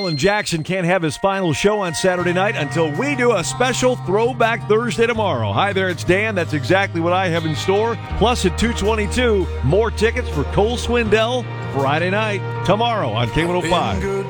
Alan Jackson can't have his final show on Saturday night until we do a special Throwback Thursday tomorrow. Hi there, it's Dan. That's exactly what I have in store. Plus at 2:22, more tickets for Cole Swindell Friday night tomorrow on K105.